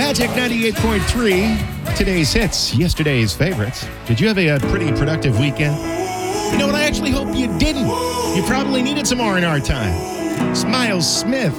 Magic 98.3, today's hits, yesterday's favorites. Did you have a pretty productive weekend? You know what? I actually hope you didn't. You probably needed some R&R time. It's Miles Smith